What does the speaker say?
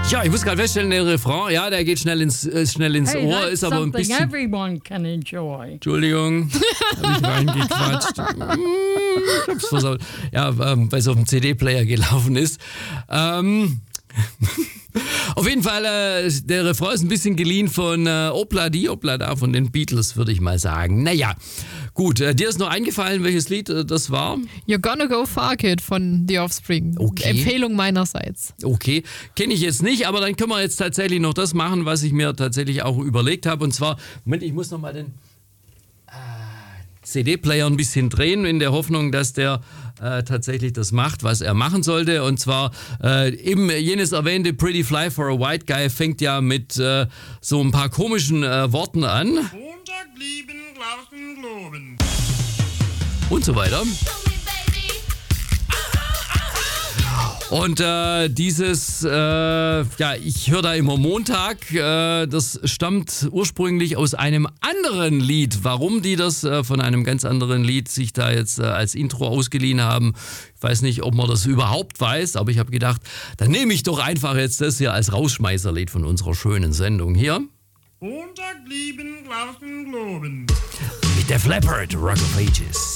Ja, ich muss gerade feststellen, der Refrain, ja, der geht schnell ins Hey, Ohr, that's ist aber ein something bisschen... everyone can enjoy. Entschuldigung, habe ich reingequatscht. Ich hab's versaut. Ja, weil es auf dem CD-Player gelaufen ist. Auf jeden Fall, der Refrain ist ein bisschen geliehen von Opla Di Opla Da von den Beatles, würde ich mal sagen. Naja, gut, dir ist noch eingefallen, welches Lied das war? You're Gonna Go Far Kid von The Offspring. Okay. Empfehlung meinerseits. Okay, kenne ich jetzt nicht, aber dann können wir jetzt tatsächlich noch das machen, was ich mir tatsächlich auch überlegt habe. Und zwar, Moment, ich muss noch mal den CD-Player ein bisschen drehen, in der Hoffnung, dass der tatsächlich das macht, was er machen sollte. Und zwar eben jenes erwähnte Pretty Fly for a White Guy fängt ja mit so ein paar komischen Worten an. Montag lieben, glauben, globen. Und so weiter. Und dieses, ja, ich höre da immer Montag, das stammt ursprünglich aus einem anderen Lied. Warum die das von einem ganz anderen Lied sich da jetzt als Intro ausgeliehen haben, ich weiß nicht, ob man das überhaupt weiß, aber ich habe gedacht, dann nehme ich doch einfach jetzt das hier als Rausschmeißerlied von unserer schönen Sendung hier. Montag lieben, glauben, globen. Mit der Leppard, Rock of Ages.